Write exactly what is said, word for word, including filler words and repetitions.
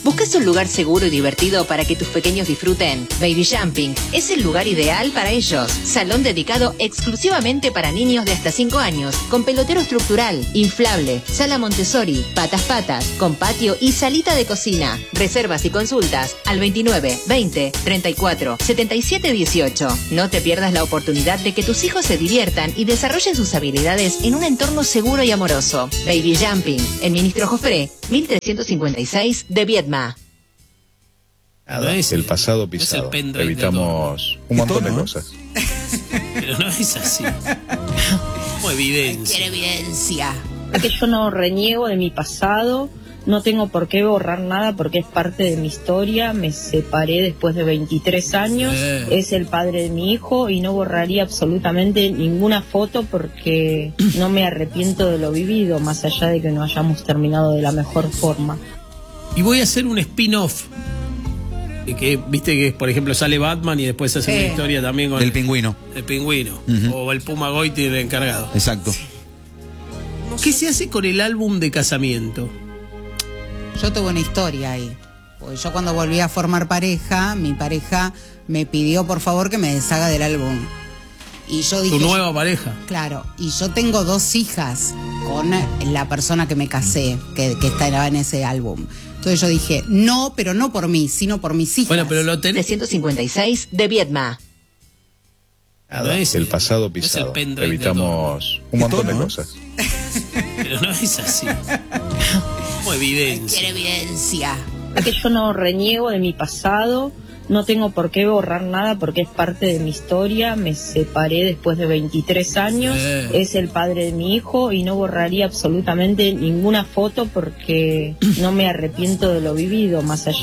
¿Buscas un lugar seguro y divertido para que tus pequeños disfruten? Baby Jumping es el lugar ideal para ellos. Salón dedicado exclusivamente para niños de hasta cinco años, con pelotero estructural, inflable, sala Montessori, patas patas, con patio y salita de cocina. Reservas y consultas al veintinueve, veinte, treinta y cuatro, setenta y siete dieciocho. No te pierdas la oportunidad de que tus hijos se diviertan y desarrollen sus habilidades en un entorno seguro y amoroso. Baby Jumping, en Ministro Jofré, mil trescientos cincuenta y seis de Viedma. No es el pasado pisado. Es el Evitamos un montón de cosas. Pero no es así. Como evidencia. Quiere evidencia. Que yo no reniego de mi pasado, no tengo por qué borrar nada porque es parte de mi historia. Me separé después de veintitrés años, eh. es el padre de mi hijo y no borraría absolutamente ninguna foto porque no me arrepiento de lo vivido, más allá de que no hayamos terminado de la mejor forma. Y voy a hacer un spin-off. Que viste que, por ejemplo, sale Batman y después hace sí. una historia también con el pingüino. El pingüino. Uh-huh. O el Puma Goiti, el encargado. Exacto. ¿Qué se hace con el álbum de casamiento? Yo tuve una historia ahí. Porque yo cuando volví a formar pareja, mi pareja me pidió por favor que me deshaga del álbum. Y yo dije... ¿Tu nueva pareja? Claro. Y yo tengo dos hijas con la persona que me casé, que, que estaba en ese álbum. Entonces yo dije, no, pero no por mí, sino por mis hijas. Bueno, pero lo tenés. trescientos cincuenta y seis de Viedma. No es el pasado pisado. Es el Evitamos un montón de cosas. Pero no es así. Como evidencia. Quiere evidencia. Que yo no reniego de mi pasado, no tengo por qué borrar nada porque es parte de mi historia. Me separé después de veintitrés años, eh. es el padre de mi hijo y no borraría absolutamente ninguna foto porque no me arrepiento de lo vivido, más allá